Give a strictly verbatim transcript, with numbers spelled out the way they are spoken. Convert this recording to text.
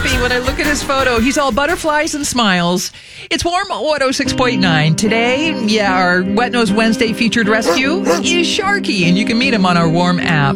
happy when I look at his photo. He's all butterflies and smiles. It's Warm one oh six point nine. Today, yeah, our Wet Nose Wednesday featured rescue is Sharky, and you can meet him on our Warm app.